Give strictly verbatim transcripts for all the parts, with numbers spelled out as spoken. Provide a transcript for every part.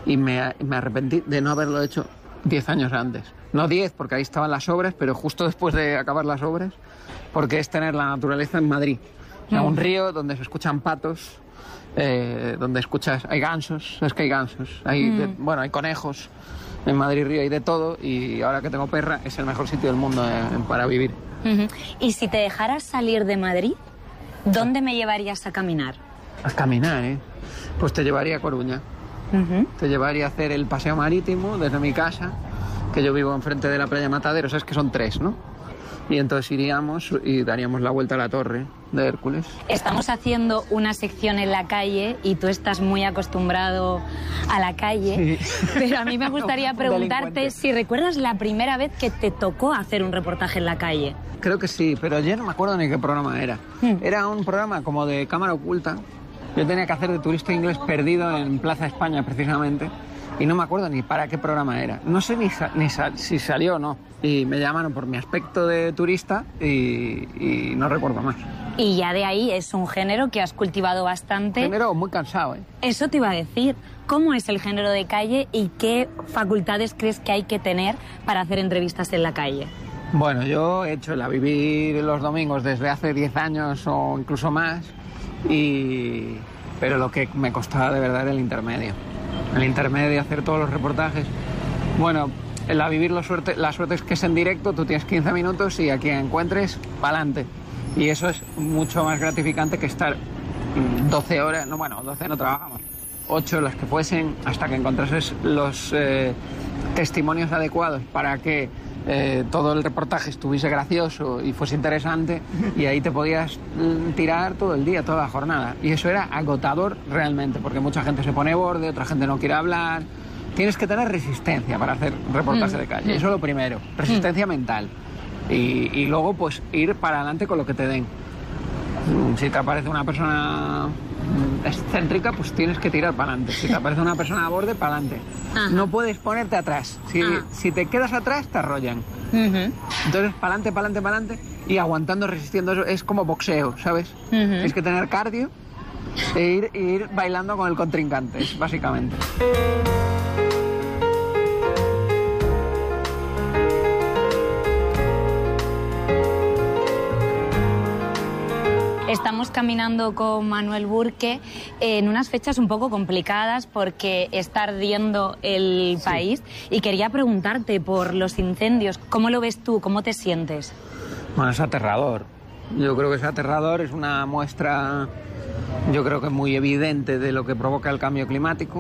y me, me arrepentí de no haberlo hecho diez años antes. No diez, porque ahí estaban las obras, pero justo después de acabar las obras, porque es tener la naturaleza en Madrid. O sea, un río donde se escuchan patos, eh, donde escuchas, hay gansos, es que hay gansos, hay, mm. de, bueno, hay conejos, en Madrid Río hay de todo, y ahora que tengo perra es el mejor sitio del mundo eh, para vivir. Uh-huh. Y si te dejaras salir de Madrid, ¿dónde me llevarías a caminar? A caminar, ¿eh? Pues te llevaría a Coruña. Uh-huh. Te llevaría a hacer el paseo marítimo desde mi casa, que yo vivo enfrente de la playa Matadero, sabes que son tres, ¿no? Y entonces iríamos y daríamos la vuelta a la torre de Hércules. Estamos haciendo una sección en la calle y tú estás muy acostumbrado a la calle, sí. Pero a mí me gustaría preguntarte si recuerdas la primera vez que te tocó hacer un reportaje en la calle. Creo que sí, pero yo no me acuerdo ni qué programa era. Hmm. Era un programa como de cámara oculta. Yo tenía que hacer de turista inglés perdido en Plaza España, precisamente. Y no me acuerdo ni para qué programa era. No sé ni, sa ni sa si salió o no. Y me llamaron por mi aspecto de turista y, y no recuerdo más. Y ya de ahí es un género que has cultivado bastante. Género muy cansado, ¿eh? Eso te iba a decir. ¿Cómo es el género de calle y qué facultades crees que hay que tener para hacer entrevistas en la calle? Bueno, yo he hecho la vivir los domingos desde hace diez años o incluso más. Y... Pero lo que me costaba de verdad era el intermedio. El intermedio, hacer todos los reportajes. Bueno, la vivir la suerte, la suerte es que es en directo, tú tienes quince minutos y a quien encuentres, pa'lante. Y eso es mucho más gratificante que estar doce horas, no, bueno, doce no trabajamos, ocho las que fuesen, hasta que encontrases los eh, testimonios adecuados para que eh, todo el reportaje estuviese gracioso y fuese interesante, y ahí te podías tirar todo el día, toda la jornada. Y eso era agotador realmente, porque mucha gente se pone borde, otra gente no quiere hablar. Tienes que tener resistencia para hacer reportaje mm. de calle, eso es lo primero, resistencia mm. mental. Y, y luego, pues, ir para adelante con lo que te den. Si te aparece una persona excéntrica, pues tienes que tirar para adelante. Si te aparece una persona a borde, para adelante. No puedes ponerte atrás. Si, si te quedas atrás, te arrollan. Uh-huh. Entonces, para adelante, para adelante, para adelante. Y aguantando, resistiendo. Eso es como boxeo, ¿sabes? Uh-huh. Tienes que tener cardio e ir, e ir bailando con el contrincante, básicamente. Estamos caminando con Manuel Burke en unas fechas un poco complicadas porque está ardiendo el sí. país, y quería preguntarte por los incendios. ¿Cómo lo ves tú? ¿Cómo te sientes? Bueno, es aterrador. Yo creo que es aterrador, es una muestra, yo creo que muy evidente de lo que provoca el cambio climático,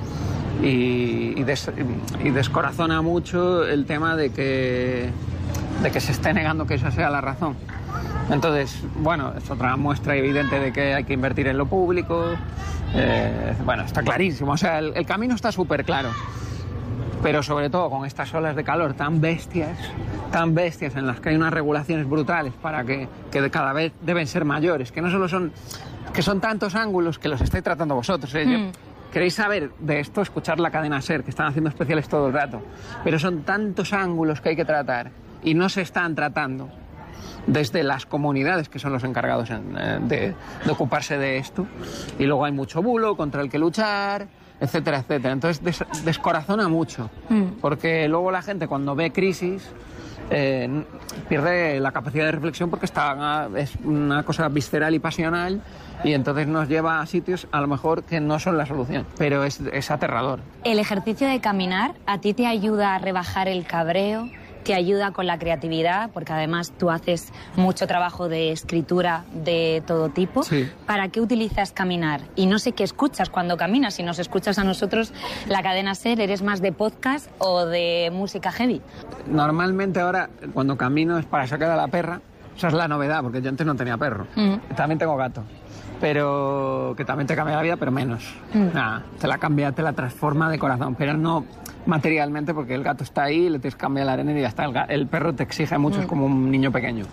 y, y, des, y descorazona mucho el tema de que, de que se esté negando que esa sea la razón. Entonces, bueno, es otra muestra evidente de que hay que invertir en lo público. Eh, bueno, está clarísimo. O sea, el, el camino está súper claro. Pero sobre todo con estas olas de calor tan bestias, tan bestias, en las que hay unas regulaciones brutales para que, que cada vez deben ser mayores, que no solo son, que son tantos ángulos que los estáis tratando vosotros. ¿eh? Mm. Yo, queréis saber de esto, escuchar la cadena SER, que están haciendo especiales todo el rato. Pero son tantos ángulos que hay que tratar y no se están tratando desde las comunidades, que son los encargados en, eh, de, de ocuparse de esto, y luego hay mucho bulo contra el que luchar, etcétera, etcétera. Entonces des, descorazona mucho, mm. porque luego la gente, cuando ve crisis, eh, pierde la capacidad de reflexión, porque está, es una cosa visceral y pasional, y entonces nos lleva a sitios a lo mejor que no son la solución, pero es, es aterrador. ¿El ejercicio de caminar a ti te ayuda a rebajar el cabreo? ¿Te ayuda con la creatividad? Porque además tú haces mucho trabajo de escritura de todo tipo. Sí. ¿Para qué utilizas caminar? Y no sé qué escuchas cuando caminas. Si nos escuchas a nosotros, la cadena SER, ¿eres más de podcast o de música heavy? Normalmente ahora, cuando camino, es para sacar a la perra. Esa es la novedad, porque yo antes no tenía perro. Mm. También tengo gato. Pero que también te cambia la vida, pero menos. Mm. Nada, te la cambia, te la transforma de corazón, pero no materialmente, porque el gato está ahí, le tienes que cambiar la arena y ya está. El, el perro te exige mucho, mm. es como un niño pequeño.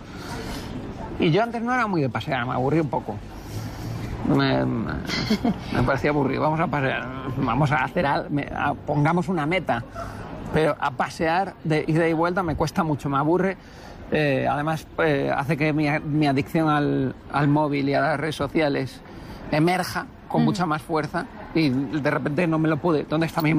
Y yo antes no era muy de pasear, me aburrí un poco. Me, me, me parecía aburrido. Vamos a pasear, vamos a hacer algo, pongamos una meta. Pero a pasear de ida y vuelta me cuesta mucho, me aburre. Eh, además, eh, hace que mi, mi adicción al, al móvil y a las redes sociales emerja con mm. mucha más fuerza, y de repente no me lo pude. ¿Dónde está mi